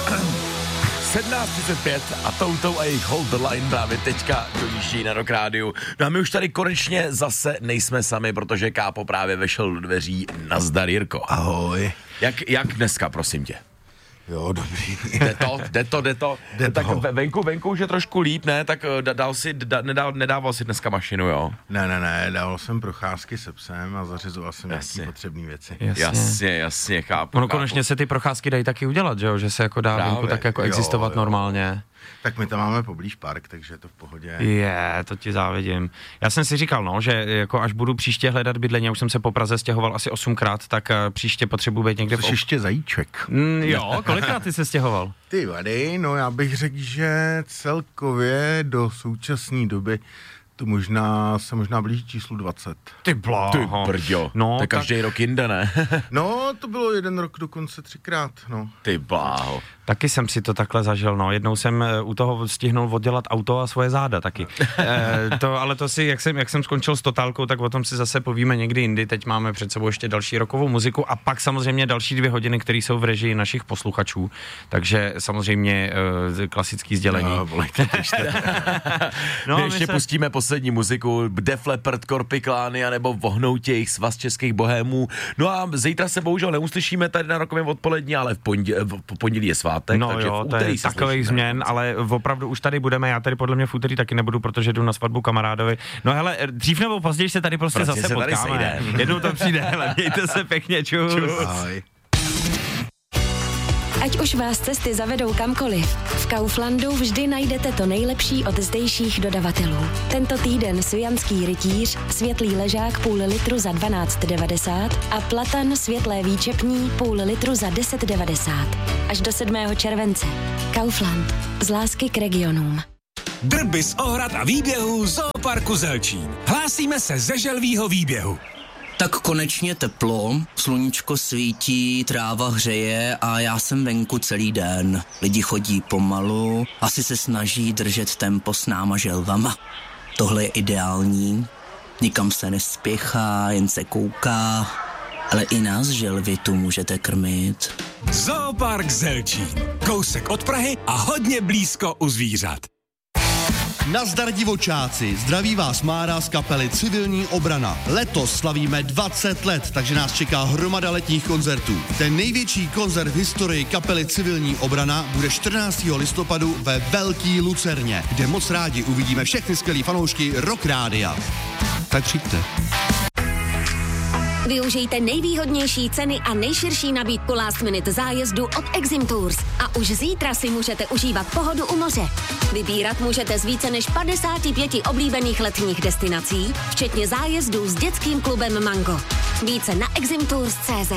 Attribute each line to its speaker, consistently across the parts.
Speaker 1: 17:35 a Toutou a jejich Hold the Line právě teďka dojíždí na Rock Rádiu. No a my už tady konečně zase nejsme sami, protože Kápo právě vešel do dveří. Nazdar, Jirko.
Speaker 2: Ahoj.
Speaker 1: Jak dneska, prosím tě?
Speaker 2: Jo, dobrý.
Speaker 1: Jde to. Tak venku už je trošku líp, ne? Tak nedával si dneska mašinu, jo?
Speaker 2: Ne, dával jsem procházky se psem a zařizoval jsem nějaký potřebné věci.
Speaker 1: Jasně, chápu.
Speaker 3: Ono konečně se ty procházky dají taky udělat, že jo? Že se jako dá venku tak jako existovat normálně.
Speaker 2: Tak my tam máme poblíž park, takže je to v pohodě.
Speaker 3: To ti závidím. Já jsem si říkal, no, že jako až budu příště hledat bydlení, už jsem se po Praze stěhoval asi 8krát, tak příště potřebuji být někde
Speaker 2: Což ještě zajíček.
Speaker 3: Jo, kolikrát ty se stěhoval?
Speaker 2: Ty vady, no já bych řekl, že celkově do současné doby to možná blíží číslu 20.
Speaker 1: Ty brďo, to je každý rok jinde, ne?
Speaker 2: No, to bylo jeden rok dokonce 3krát, no.
Speaker 1: Ty bláho.
Speaker 3: Taky jsem si to takhle zažil, no. Jednou jsem u toho stihnul oddělat auto a svoje záda taky. Ale to si, jak jsem skončil s totálkou, tak o tom si zase povíme někdy jindy. Teď máme před sebou ještě další rockovou muziku a pak samozřejmě další 2 hodiny, které jsou v režii našich posluchačů. Takže samozřejmě klasický sdělení.
Speaker 1: My ještě pustíme poslední muziku, Def Leppard, Korpiklány, anebo Vohnoutě, jejich Svaz českých bohémů. No a zítra se bohužel neuslyšíme tady na Rokovém odpolední, ale v pondělí je svátek.
Speaker 3: No jo, to je takových změn, ale opravdu už tady budeme, já tady podle mě v úterý taky nebudu, protože jdu na svatbu kamarádovi. No hele, dřív nebo později se tady prostě zase potkáme. Jednou to přijde, hele, mějte se pěkně, čus.
Speaker 2: Ahoj.
Speaker 4: Ať už vás cesty zavedou kamkoliv, v Kauflandu vždy najdete to nejlepší od zdejších dodavatelů. Tento týden Svijanský rytíř, světlý ležák půl litru za 12,90 a platan světlé výčepní půl litru za 10,90. Až do 7. července. Kaufland. Z lásky k regionům.
Speaker 5: Drby z ohrad a výběhů Zooparku Zelčín. Hlásíme se ze želvího výběhu.
Speaker 6: Tak konečně teplo, sluníčko svítí, tráva hřeje a já jsem venku celý den. Lidi chodí pomalu, asi se snaží držet tempo s náma želvama. Tohle je ideální, nikam se nespěchá, jen se kouká, ale i nás želvy tu můžete krmit.
Speaker 5: Zoopark Zelčín, kousek od Prahy a hodně blízko u zvířat.
Speaker 7: Nazdar divočáci, zdraví vás Mára z kapely Civilní obrana. Letos slavíme 20 let, takže nás čeká hromada letních koncertů. Ten největší koncert v historii kapely Civilní obrana bude 14. listopadu ve Velký Lucerně, kde moc rádi uvidíme všechny skvělý fanoušky Rock Rádia. Tak přijďte.
Speaker 4: Využijte nejvýhodnější ceny a nejširší nabídku last minute zájezdu od Exim Tours a už zítra si můžete užívat pohodu u moře. Vybírat můžete z více než 55 oblíbených letních destinací, včetně zájezdů s dětským klubem Mango. Více na eximtours.cz.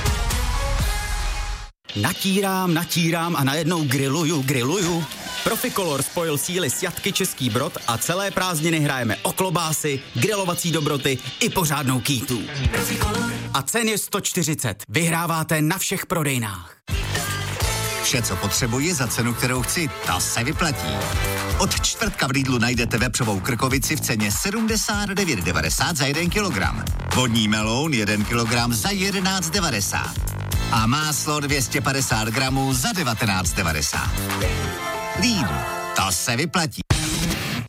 Speaker 8: Natírám a najednou grilluju. Proficolor spojil síly s Jatky Český Brod a celé prázdniny hrajeme o klobásy, grilovací dobroty i pořádnou kýtu. A cen je 140. Vyhráváte na všech prodejnách.
Speaker 9: Vše, co potřebuji za cenu, kterou chci, ta se vyplatí. Od čtvrtka v Lidlu najdete vepřovou krkovici v ceně 79,90 za 1 kilogram. Vodní meloun 1 kilogram za 11,90. A máslo 250 gramů za 19,90. Lidl, to se vyplatí.